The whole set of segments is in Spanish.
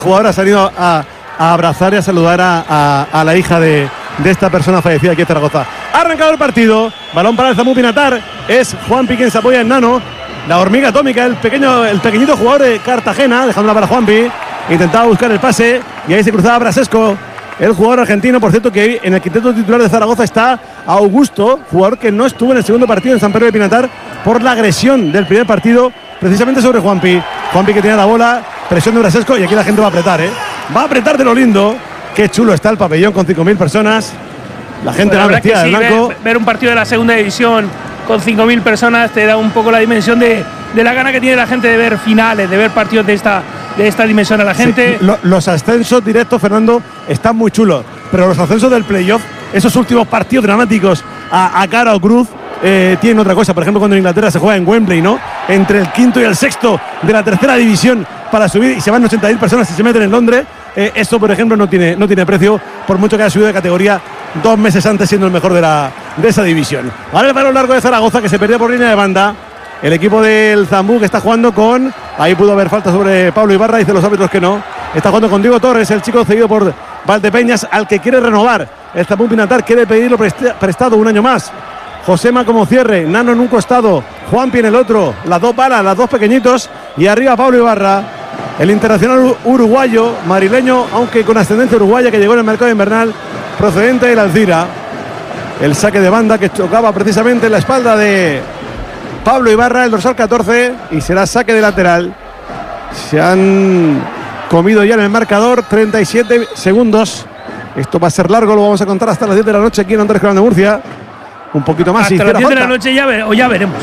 jugadores han ido a abrazar y a saludar a la hija de esta persona fallecida aquí en Zaragoza. Ha arrancado el partido, balón para el Zambu Pinatar, es Juanpi quien se apoya en Nano, la hormiga atómica, el pequeñito jugador de Cartagena, dejándola para Juanpi, intentaba buscar el pase y ahí se cruzaba Brasesco, el jugador argentino. Por cierto que en el quinteto titular de Zaragoza está Augusto, jugador que no estuvo en el segundo partido en San Pedro de Pinatar por la agresión del primer partido precisamente sobre Juanpi. Juanpi que tenía la bola, presión de Brasesco y aquí la gente va a apretar, va a apretar de lo lindo. Qué chulo está el pabellón con 5.000 personas. La gente va vestida de blanco. Ver un partido de la segunda división con 5.000 personas te da un poco la dimensión de la gana que tiene la gente de ver finales, de ver partidos de esta dimensión a la gente. Sí, los ascensos directos, Fernando, están muy chulos, pero los ascensos del playoff, esos últimos partidos dramáticos a cara o cruz, tienen otra cosa. Por ejemplo, cuando en Inglaterra se juega en Wembley, ¿no? Entre el quinto y el sexto de la tercera división para subir y se van 80.000 personas y se meten en Londres. Esto, por ejemplo, no tiene precio, por mucho que haya subido de categoría 2 meses antes siendo el mejor de esa división. Ahora el balón largo de Zaragoza que se perdió por línea de banda. El equipo del Zambu que está jugando con... Ahí pudo haber falta sobre Pablo Ibarra, dicen los árbitros que no. Está jugando con Diego Torres, el chico cedido por Valdepeñas, al que quiere renovar. El Zambu Pinatar quiere pedirlo prestado un año más. Josema como cierre, Nano en un costado, Juanpi en el otro, las dos balas, las dos pequeñitos y arriba Pablo Ibarra, el internacional uruguayo, madrileño, aunque con ascendencia uruguaya, que llegó en el mercado invernal procedente de la Alcira. El saque de banda que chocaba precisamente en la espalda de Pablo Ibarra, el dorsal 14, y será saque de lateral. Se han comido ya en el marcador 37 segundos. Esto va a ser largo, lo vamos a contar hasta las 10 de la noche aquí en Andrés Canal de Murcia. Un poquito más. Hasta las 10 de la noche ya veremos.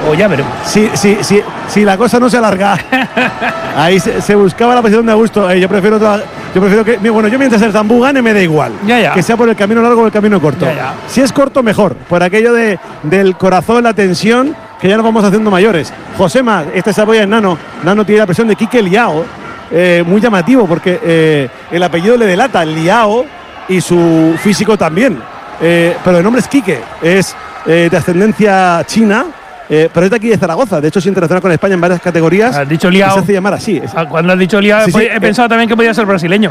Si la cosa no se alarga. Ahí se buscaba la posición de Augusto. Yo prefiero que... Bueno, yo mientras el Zambu gane me da igual. Ya. Que sea por el camino largo o el camino corto. Ya. Si es corto, mejor. Por aquello del corazón, la tensión, que ya nos vamos haciendo mayores. Josema, se apoya en Nano. Nano tiene la presión de Quique Liao. Muy llamativo porque el apellido le delata, Liao, y su físico también. Pero el nombre es Quique, es de ascendencia china, pero es de aquí de Zaragoza. De hecho es internacional con España en varias categorías. Has dicho Liao. Se hace llamar así. Cuando has dicho Liao, sí, he pensado también que podía ser brasileño.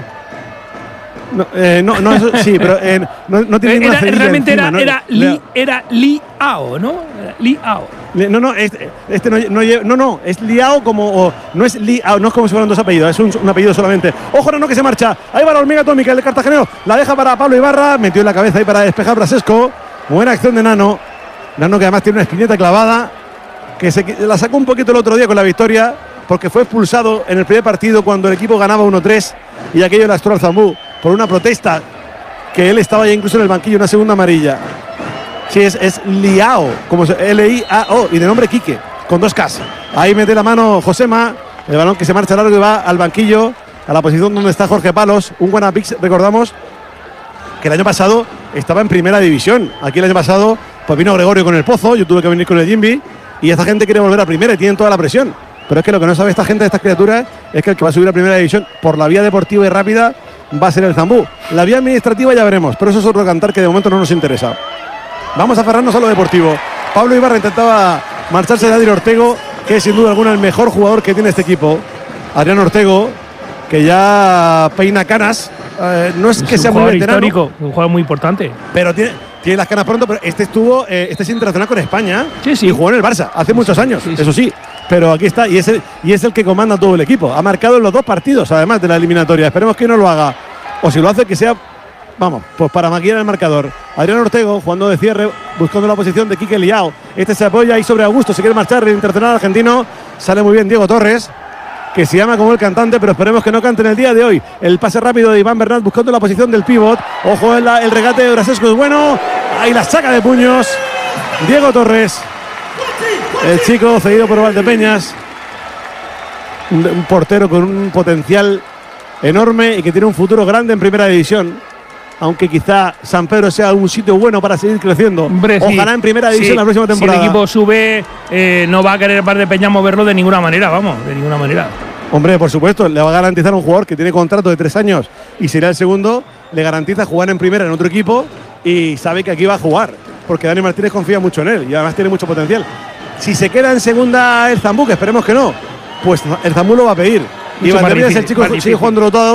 No, eso sí, pero no tiene ninguna realmente encima, era Liao, ¿no? Liao. No, es Liao como... no es Liao, no es como si fueran dos apellidos, es un apellido solamente. Ojo, Nano que se marcha. Ahí va la hormiga atómica, el cartagenero. La deja para Pablo Ibarra, metió en la cabeza ahí para despejar Brasesco. Buena acción de Nano. Nano que además tiene una espineta clavada, que la sacó un poquito el otro día con la victoria, porque fue expulsado en el primer partido cuando el equipo ganaba 1-3 y aquello lastró al Zambu por una protesta que él estaba ya incluso en el banquillo, una segunda amarilla. Sí, es Liao, como L-I-A-O, y de nombre Quique, con 2 Ks. Ahí mete la mano Josema, el balón que se marcha largo y va al banquillo, a la posición donde está Jorge Palos, un Guanapix, recordamos que el año pasado estaba en primera división. Aquí el año pasado pues vino Gregorio con el Pozo, yo tuve que venir con el Jimby, y esta gente quiere volver a primera y tienen toda la presión. Pero es que lo que no sabe esta gente de estas criaturas es que el que va a subir a primera división por la vía deportiva y rápida va a ser el Zambu. La vía administrativa ya veremos, pero eso es otro cantar que de momento no nos interesa. Vamos a aferrarnos a lo deportivo. Pablo Ibarra intentaba marcharse de Adrián Ortego, que es sin duda alguna el mejor jugador que tiene este equipo. Adrián Ortego, que ya peina canas. No es que sea muy veterano, histórico, un jugador muy importante. Pero tiene las canas pronto. Pero este es internacional con España. Sí. Y jugó en el Barça hace muchos años, eso sí. Pero aquí está, y es el que comanda todo el equipo. Ha marcado en los 2 partidos, además de la eliminatoria. Esperemos que no lo haga. O si lo hace, que sea, pues para maquillar el marcador. Adrián Ortego jugando de cierre, buscando la posición de Quique Liao. Se apoya ahí sobre Augusto, se quiere marchar el internacional argentino. Sale muy bien Diego Torres, que se llama como el cantante, pero esperemos que no cante en el día de hoy. El pase rápido de Iván Bernat buscando la posición del pívot. Ojo, el regate de Brasesco es bueno. Ahí la saca de puños Diego Torres, el chico cedido por Valdepeñas, un portero con un potencial enorme y que tiene un futuro grande en primera división, aunque quizá San Pedro sea un sitio bueno para seguir creciendo. Hombre, ojalá en primera división la próxima temporada. Si el equipo sube, no va a querer Valdepeñas moverlo de ninguna manera, de ninguna manera. Hombre, por supuesto, le va a garantizar a un jugador que tiene contrato de 3 años y será el segundo, le garantiza jugar en primera en otro equipo y sabe que aquí va a jugar, porque Dani Martínez confía mucho en él y además tiene mucho potencial. Si se queda en segunda el Zambu, que esperemos que no, pues el Zambu lo va a pedir. Y Valdevides, el chico sigue jugándolo todo.